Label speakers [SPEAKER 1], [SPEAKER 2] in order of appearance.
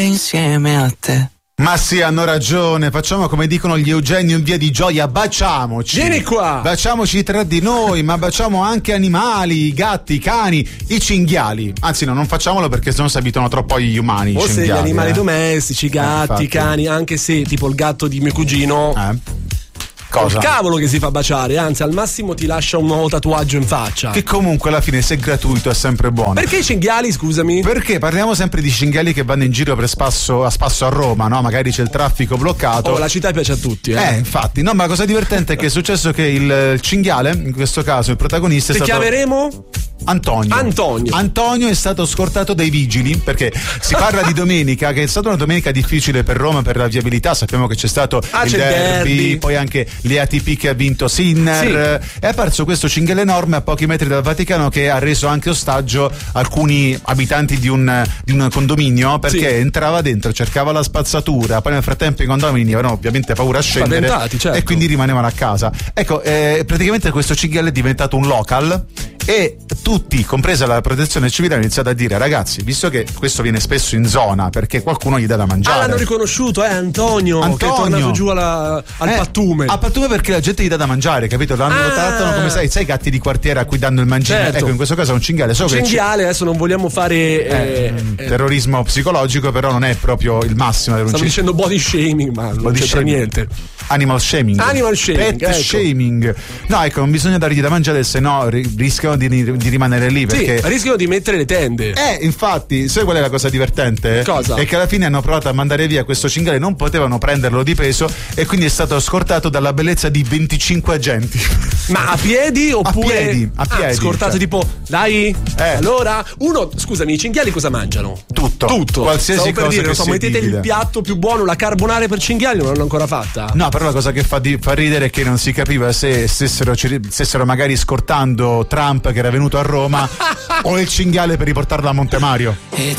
[SPEAKER 1] insieme a te.
[SPEAKER 2] Ma sì, hanno ragione, facciamo come dicono gli Eugenio in Via di Gioia, baciamoci.
[SPEAKER 3] Vieni qua!
[SPEAKER 2] Baciamoci tra di noi, ma baciamo anche animali, i gatti, i cani, i cinghiali. Anzi no, non facciamolo perché sennò si abituano troppo agli umani.
[SPEAKER 3] O se gli animali domestici, i gatti,
[SPEAKER 2] infatti.
[SPEAKER 3] i cani, anche se tipo il gatto di mio cugino.
[SPEAKER 2] Cosa?
[SPEAKER 3] Col cavolo che si fa baciare, anzi al massimo ti lascia un nuovo tatuaggio in faccia.
[SPEAKER 2] Che comunque alla fine se è gratuito è sempre buono.
[SPEAKER 3] Perché i cinghiali, scusami?
[SPEAKER 2] Perché parliamo sempre di cinghiali che vanno in giro a spasso a Roma, no? Magari c'è il traffico bloccato.
[SPEAKER 3] Oh, la città piace a tutti,
[SPEAKER 2] infatti. No, ma la cosa divertente è che è successo che il cinghiale, in questo caso il protagonista, è stato...
[SPEAKER 3] chiameremo?
[SPEAKER 2] Antonio è stato scortato dai vigili, perché si parla di domenica, che è stata una domenica difficile per Roma per la viabilità. Sappiamo che c'è stato il derby, poi anche le ATP che ha vinto Sinner. È apparso questo cinghiale enorme a pochi metri dal Vaticano che ha reso anche ostaggio alcuni abitanti di un condominio, perché entrava dentro, cercava la spazzatura, poi nel frattempo i condomini avevano ovviamente paura a scendere,
[SPEAKER 3] certo.
[SPEAKER 2] E quindi rimanevano a casa. Ecco, praticamente questo cinghiale è diventato un local e tutti, compresa la protezione civile, hanno iniziato a dire: ragazzi, visto che questo viene spesso in zona, perché qualcuno gli dà da mangiare.
[SPEAKER 3] L'hanno riconosciuto, Antonio, che è tornato giù al pattume.
[SPEAKER 2] Al pattume perché la gente gli dà da mangiare, capito? Lo trattano come sai i gatti di quartiere a cui danno il mangime.
[SPEAKER 3] Certo.
[SPEAKER 2] Ecco, in questo caso è un cinghiale.
[SPEAKER 3] Cinghiale, adesso non vogliamo fare
[SPEAKER 2] terrorismo psicologico, però non è proprio il massimo.
[SPEAKER 3] Stavo dicendo body shaming, ma non c'entra niente.
[SPEAKER 2] Animal shaming. Pet shaming. No, ecco, non bisogna dargli da mangiare, se no rischiano di rimanere lì, perché
[SPEAKER 3] rischiano di mettere le tende.
[SPEAKER 2] Infatti, sai qual è la cosa divertente?
[SPEAKER 3] Cosa?
[SPEAKER 2] È che alla fine hanno provato a mandare via questo cinghiale, non potevano prenderlo di peso e quindi è stato scortato dalla bellezza di 25 agenti.
[SPEAKER 3] Ma a piedi oppure
[SPEAKER 2] a piedi,
[SPEAKER 3] scortato,
[SPEAKER 2] cioè.
[SPEAKER 3] Tipo dai, allora scusami, i cinghiali cosa mangiano?
[SPEAKER 2] Tutto. Qualsiasi
[SPEAKER 3] Stavo per
[SPEAKER 2] cosa
[SPEAKER 3] dire,
[SPEAKER 2] che
[SPEAKER 3] mettete il piatto più buono, la carbonara per cinghiali, non l'hanno ancora fatta.
[SPEAKER 2] No, però la cosa che fa ridere è che non si capiva se stessero magari scortando Trump che era venuto a Roma o il cinghiale per riportarlo a Montemario.
[SPEAKER 1] Ed